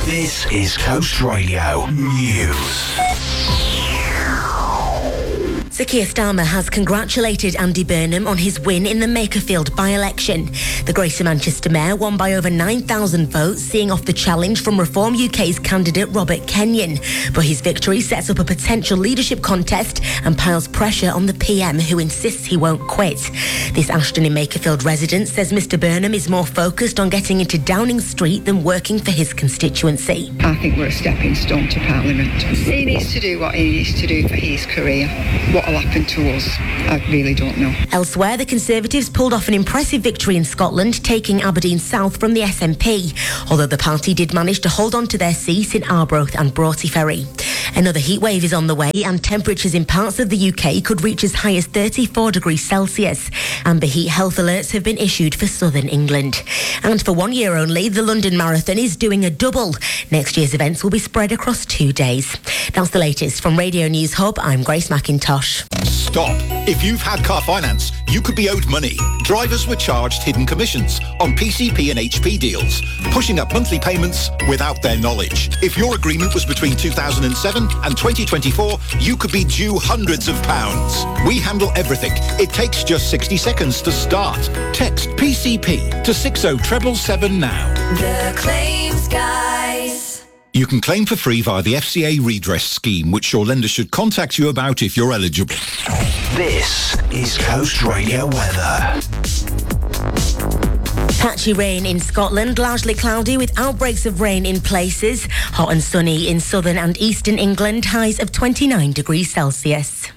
This is Coast Radio News. Sir Keir Starmer has congratulated Andy Burnham on his win in the Makerfield by-election. The Greater Manchester Mayor won by over 9,000 votes, seeing off the challenge from Reform UK's candidate Robert Kenyon. But his victory sets up a potential leadership contest and piles pressure on the PM, who insists he won't quit. This Ashton in Makerfield resident says Mr Burnham is more focused on getting into Downing Street than working for his constituency. I think we're a stepping stone to Parliament. He needs to do what he needs to do for his career. What will happen to us, I really don't know. Elsewhere, the Conservatives pulled off an impressive victory in Scotland, taking Aberdeen South from the SNP, although the party did manage to hold on to their seats in Arbroath and Broughty Ferry. Another heatwave is on the way, and temperatures in parts of the UK could reach as high as 34 degrees Celsius. Amber heat health alerts have been issued for southern England. And for 1 year only, the London Marathon is doing a double. Next year's events will be spread across 2 days. That's the latest from Radio News Hub. I'm Grace McIntosh. Stop. If you've had car finance, you could be owed money. Drivers were charged hidden commissions on PCP and HP deals, pushing up monthly payments without their knowledge. If your agreement was between 2007 and 2024, you could be due hundreds of pounds. We handle everything. It takes just 60 seconds to start. Text PCP to 60777 now. The Claims Guys. You can claim for free via the FCA redress scheme, which your lender should contact you about if you're eligible. This is Coast Radio weather. Patchy rain in Scotland, largely cloudy with outbreaks of rain in places. Hot and sunny in southern and eastern England, highs of 29 degrees Celsius.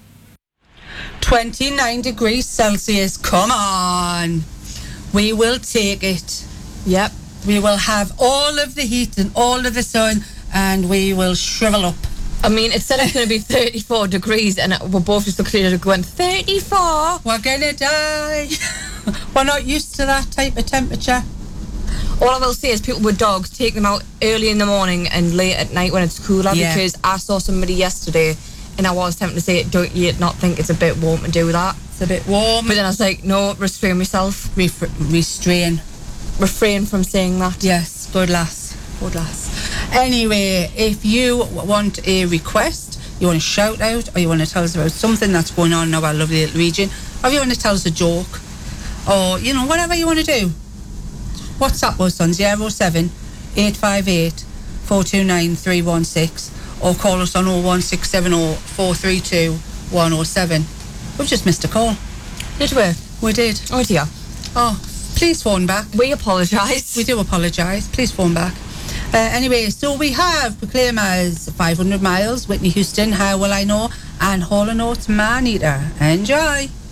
29 degrees Celsius, come on. We will take it. Yep, we will have all of the heat and all of the sun, and we will shrivel up. I mean, it said it's going to be 34 degrees, and we're both just looking at it going, 34? We're going to die. We're not used to that type of temperature. All I will say is people with dogs, take them out early in the morning and late at night when it's cooler, because I saw somebody yesterday and I was tempted to say, don't you not think it's a bit warm to do that? It's a bit warm. But then I was like, no, restrain myself. Restrain. Refrain from saying that. Yes, good lass. Good lass. Anyway, if you want a request, you want to shout out, or you want to tell us about something that's going on in our lovely little region, or you want to tell us a joke, or, you know, whatever you want to do, WhatsApp us on 07 858 429 316, or call us on 01670 432 107. We've just missed a call. Did we? We did. Oh dear. Oh, please phone back. We apologise. We do apologise. Please phone back. Anyway, so we have Proclaimers 500 Miles, Whitney Houston, How Will I Know, and Hall & Oates Man Eater. Enjoy.